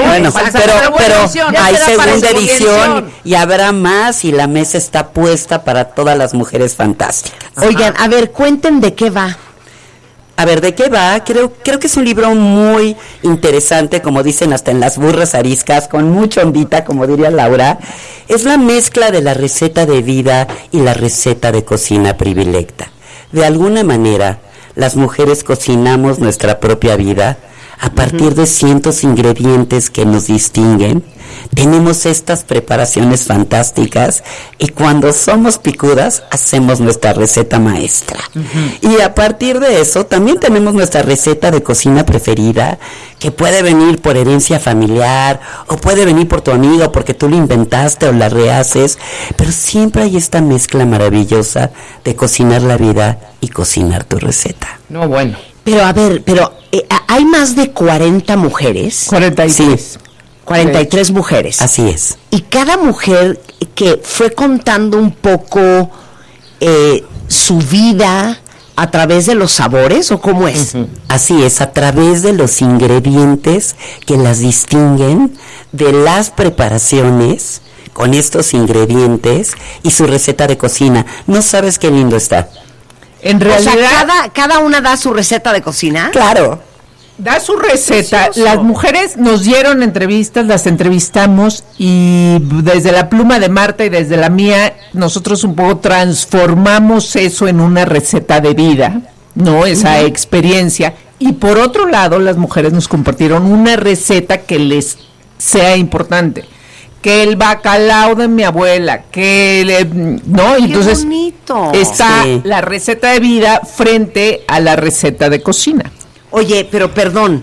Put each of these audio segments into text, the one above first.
Bueno, pero hay segunda edición y habrá más y la mesa está puesta para todas las mujeres fantásticas. Oigan, a ver, cuenten de qué va. A ver, ¿de qué va? Creo que es un libro muy interesante, como dicen hasta en las burras ariscas, con mucha ondita, como diría Laura. Es la mezcla de la receta de vida y la receta de cocina predilecta. De alguna manera, las mujeres cocinamos nuestra propia vida a partir de cientos ingredientes que nos distinguen. Tenemos estas preparaciones fantásticas y cuando somos picudas hacemos nuestra receta maestra. Y a partir de eso también tenemos nuestra receta de cocina preferida, que puede venir por herencia familiar o puede venir por tu amigo porque tú lo inventaste o la rehaces, pero siempre hay esta mezcla maravillosa de cocinar la vida y cocinar tu receta. No, bueno. Pero a ver, hay más de 40 mujeres. 43. Sí. 43 mujeres. Así es. Y cada mujer que fue contando un poco su vida a través de los sabores, ¿o cómo es? Así es, a través de los ingredientes que las distinguen, de las preparaciones con estos ingredientes y su receta de cocina. No sabes qué lindo está. En realidad, o sea, cada una da su receta de cocina. Claro. Da su receta. Precioso. Las mujeres nos dieron entrevistas, las entrevistamos y desde la pluma de Marta y desde la mía, nosotros un poco transformamos eso en una receta de vida, ¿no? Esa experiencia. Y por otro lado, las mujeres nos compartieron una receta que les sea importante. Que el bacalao de mi abuela, ¿no? Y entonces bonito. está Sí. la receta de vida frente a la receta de cocina. Oye, pero perdón.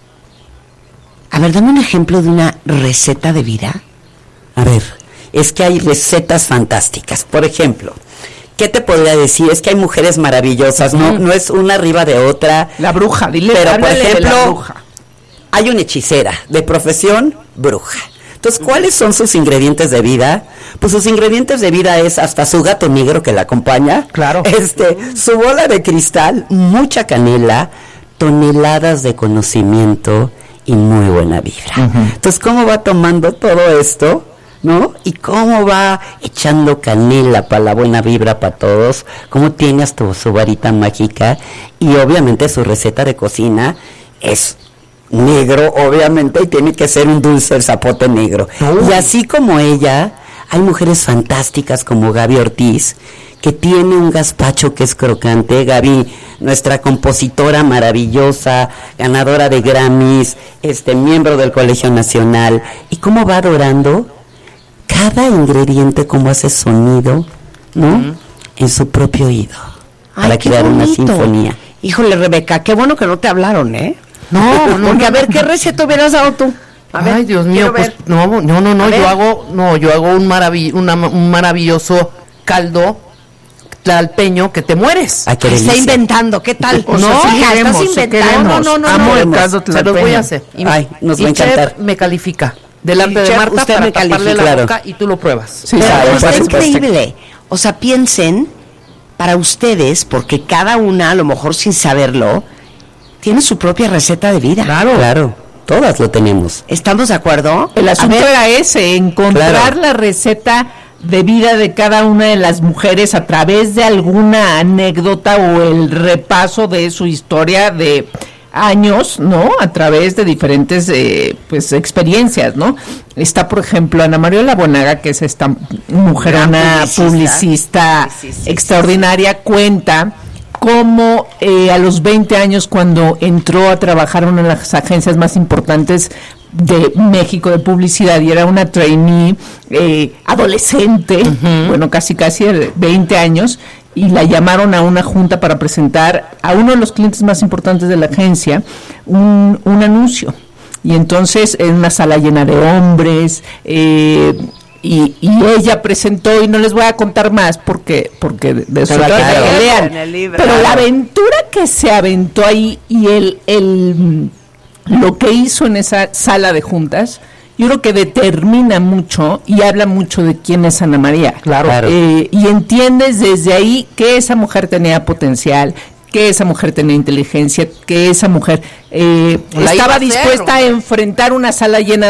A ver, dame un ejemplo de una receta de vida. A ver, es que hay recetas fantásticas. Por ejemplo, ¿qué te podría decir? Es que hay mujeres maravillosas, no es una arriba de otra. La bruja, dile. Pero, por háblale de la ejemplo, bruja. hay una hechicera, de profesión, bruja. Entonces, ¿cuáles son sus ingredientes de vida? Pues sus ingredientes de vida es hasta su gato negro que la acompaña. Claro. Su bola de cristal, mucha canela, toneladas de conocimiento y muy buena vibra. Entonces, ¿cómo va tomando todo esto, no? Y cómo va echando canela para la buena vibra para todos, cómo tiene hasta su varita mágica y obviamente su receta de cocina es negro, obviamente, y tiene que ser un dulce el zapote negro. Y así como ella, hay mujeres fantásticas como Gaby Ortiz, que tiene un gazpacho que es crocante. Gaby, nuestra compositora maravillosa, ganadora de Grammys, miembro del Colegio Nacional, y cómo va adorando cada ingrediente, cómo hace sonido, ¿no? En su propio oído, para crear una sinfonía. Híjole, Rebeca, qué bueno que no te hablaron, ¿eh? No, porque a ver, ¿qué receta hubieras dado tú? A ver, ay, Dios mío, pues yo hago un maravilloso caldo tlalpeño que te mueres. Ay, qué está delicia. inventando, ¿qué tal? O sea, no, sí hija, queremos, estás sí inventando. queremos. No. Amo el caldo Se los tlalpeño. voy a hacer. Ay, nos va a y Chef encantar. me califica delante Y de Chef, Marta usted para me taparle califica. la Claro. boca y tú lo pruebas. Sí, Pero claro, está por supuesto. increíble. O sea, piensen, para ustedes, porque cada una, a lo mejor sin saberlo, tiene su propia receta de vida. Claro, todas lo tenemos. ¿Estamos de acuerdo? El asunto A ver, era ese, encontrar Claro. la receta de vida de cada una de las mujeres a través de alguna anécdota o el repaso de su historia de años, ¿no? A través de diferentes experiencias, ¿no? Está, por ejemplo, Ana María Labonaga, que es esta mujerona publicista extraordinaria, cuenta cómo a los 20 años, cuando entró a trabajar en una de las agencias más importantes de México de publicidad, y era una trainee adolescente, bueno, casi de 20 años, y la llamaron a una junta para presentar a uno de los clientes más importantes de la agencia un anuncio. Y entonces en una sala llena de hombres, y ella presentó, y no les voy a contar más porque de eso Claro. que lean, En el libro. pero la aventura que se aventó ahí y lo que hizo en esa sala de juntas, yo creo que determina mucho y habla mucho de quién es Ana María. Claro. Y entiendes desde ahí que esa mujer tenía potencial, que esa mujer tenía inteligencia, que esa mujer La iba a estaba hacer, dispuesta a hombre. enfrentar una sala llena